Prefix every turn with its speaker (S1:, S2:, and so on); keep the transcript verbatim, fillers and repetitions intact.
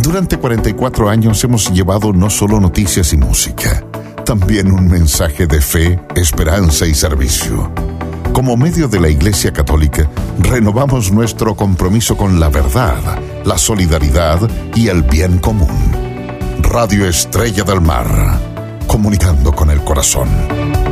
S1: Durante cuarenta y cuatro años hemos llevado no solo noticias y música, también un mensaje de fe, esperanza y servicio. Como medio de la Iglesia Católica, renovamos nuestro compromiso con la verdad, la solidaridad y el bien común. Radio Estrella del Mar, comunicando con el corazón.